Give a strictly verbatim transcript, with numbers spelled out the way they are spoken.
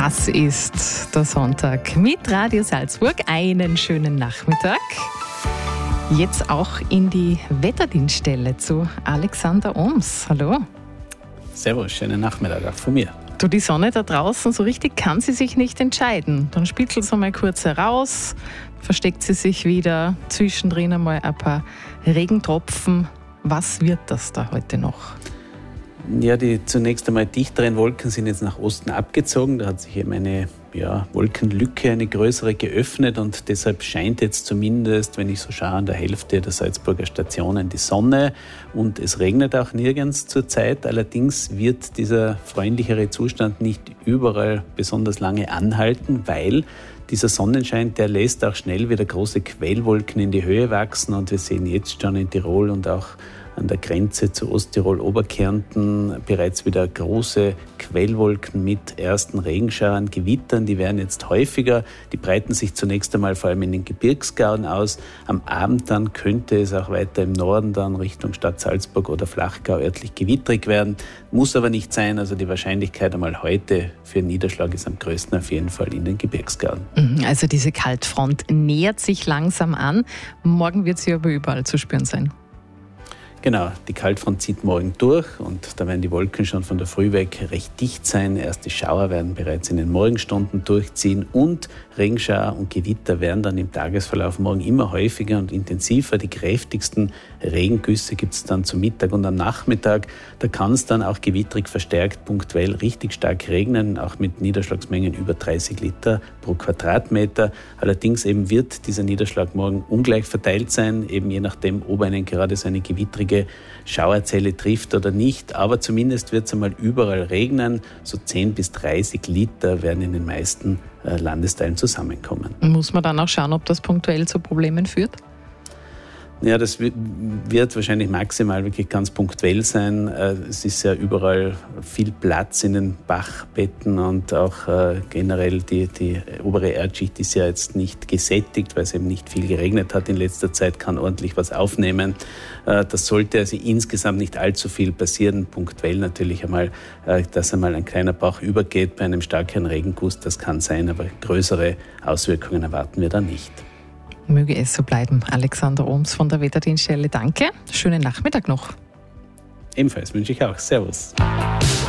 Das ist der Sonntag mit Radio Salzburg. Einen schönen Nachmittag. Jetzt auch in die Wetterdienststelle zu Alexander Ohms. Hallo. Servus, schönen Nachmittag auch von mir. Du, die Sonne da draußen, so richtig kann sie sich nicht entscheiden. Dann spitzelt sie mal kurz heraus, versteckt sie sich wieder, zwischendrin einmal ein paar Regentropfen. Was wird das da heute noch? Ja, die zunächst einmal dichteren Wolken sind jetzt nach Osten abgezogen. Da hat sich eben eine ja, Wolkenlücke, eine größere geöffnet und deshalb scheint jetzt zumindest, wenn ich so schaue, an der Hälfte der Salzburger Stationen die Sonne und es regnet auch nirgends zurzeit. Allerdings wird dieser freundlichere Zustand nicht überall besonders lange anhalten, weil dieser Sonnenschein, der lässt auch schnell wieder große Quellwolken in die Höhe wachsen und wir sehen jetzt schon in Tirol und auch an der Grenze zu Osttirol, Oberkärnten bereits wieder große Quellwolken mit ersten Regenschauern, Gewittern. Die werden jetzt häufiger. Die breiten sich zunächst einmal vor allem in den Gebirgsgauen aus. Am Abend dann könnte es auch weiter im Norden dann Richtung Stadt Salzburg oder Flachgau örtlich gewittrig werden. Muss aber nicht sein. Also die Wahrscheinlichkeit einmal heute für Niederschlag ist am größten auf jeden Fall in den Gebirgsgauen. Also diese Kaltfront nähert sich langsam an. Morgen wird sie aber überall zu spüren sein. Genau, die Kaltfront zieht morgen durch und da werden die Wolken schon von der Früh weg recht dicht sein. Erste Schauer werden bereits in den Morgenstunden durchziehen und Regenschauer und Gewitter werden dann im Tagesverlauf morgen immer häufiger und intensiver. Die kräftigsten Regengüsse gibt es dann zu Mittag und am Nachmittag. Da kann es dann auch gewittrig verstärkt punktuell richtig stark regnen, auch mit Niederschlagsmengen über dreißig Liter pro Quadratmeter. Allerdings eben wird dieser Niederschlag morgen ungleich verteilt sein, eben je nachdem, ob einen gerade so eine gewittrige Schauerzelle trifft oder nicht, aber zumindest wird es einmal überall regnen. So zehn bis dreißig Liter werden in den meisten äh, Landesteilen zusammenkommen. Muss man dann auch schauen, ob das punktuell zu Problemen führt? Ja, das wird wahrscheinlich maximal wirklich ganz punktuell sein. Es ist ja überall viel Platz in den Bachbetten und auch generell die, die obere Erdschicht ist ja jetzt nicht gesättigt, weil es eben nicht viel geregnet hat in letzter Zeit, kann ordentlich was aufnehmen. Das sollte also insgesamt nicht allzu viel passieren. Punktuell natürlich einmal, dass einmal ein kleiner Bach übergeht bei einem starken Regenguss, das kann sein, aber größere Auswirkungen erwarten wir da nicht. Möge es so bleiben. Alexander Ohms von der Wetterdienststelle, danke. Schönen Nachmittag noch. Ebenfalls wünsche ich auch. Servus.